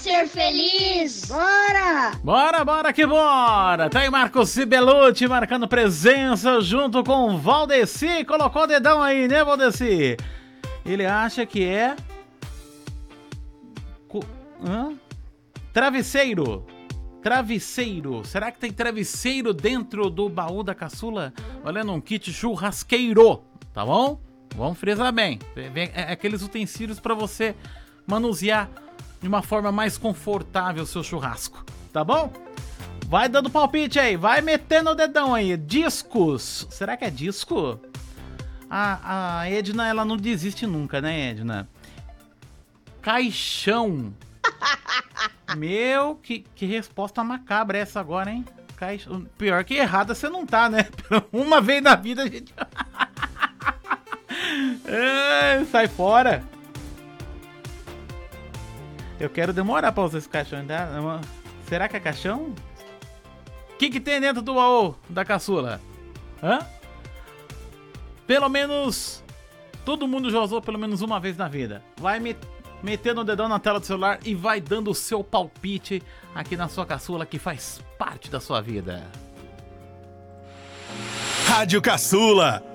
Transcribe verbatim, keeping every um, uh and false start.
Ser feliz! Bora! Bora, bora que bora! Tá aí Marcos Cibelucci marcando presença junto com o Valdeci. Colocou o dedão aí, né, Valdeci? Ele acha que é... Hã? Travesseiro. Travesseiro. Será que tem travesseiro dentro do baú da caçula? Olhando um kit churrasqueiro, tá bom? Vamos frisar bem. É aqueles utensílios para você manusear de uma forma mais confortável o seu churrasco, tá bom? Vai dando palpite aí, vai metendo o dedão aí. Discos. Será que é disco? A, a Edna, ela não desiste nunca, né, Edna? Caixão. Meu, que, que resposta macabra essa agora, hein? Caixão. Pior que errada você não tá, né? Uma vez na vida a gente... é, sai fora. Eu quero demorar pra usar esse caixão, tá? Será que é caixão? O que que tem dentro do baú da caçula? Hã? Pelo menos... Todo mundo já usou pelo menos uma vez na vida. Vai me... metendo o dedão na tela do celular e vai dando o seu palpite aqui na sua caçula que faz parte da sua vida. Rádio Caçula,